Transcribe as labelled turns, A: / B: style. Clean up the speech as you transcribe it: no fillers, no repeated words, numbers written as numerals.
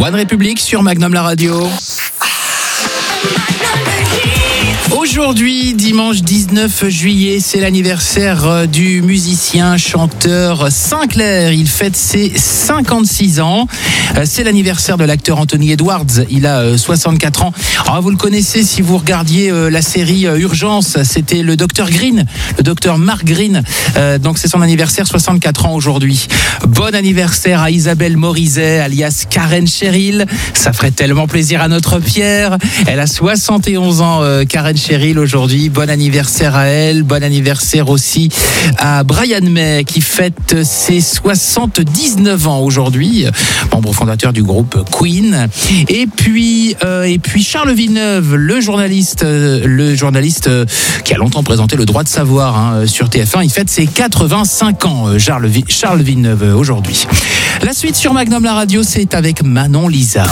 A: One République sur Magnum la radio. Aujourd'hui, dimanche 19 juillet, c'est l'anniversaire du musicien, chanteur Sinclair. Il fête ses 56 ans. C'est l'anniversaire de l'acteur Anthony Edwards. Il a 64 ans. Alors, vous le connaissez si vous regardiez la série Urgence. C'était le docteur Green, le docteur Mark Green. Donc c'est son anniversaire, 64 ans aujourd'hui. Bon anniversaire à Isabelle Morizet, alias Karen Cheryl. Ça ferait tellement plaisir à notre Pierre. Elle a 71 ans, Karen Cheryl, aujourd'hui. Bon anniversaire à elle. Bon anniversaire aussi à Brian May, qui fête ses 79 ans aujourd'hui. Membre fondateur du groupe Queen. Et puis Charles Villeneuve, le journaliste qui a longtemps présenté Le Droit de Savoir sur TF1. Il fête ses 85 ans, Charles Villeneuve, aujourd'hui. La suite sur Magnum la radio, c'est avec Manon Lisa.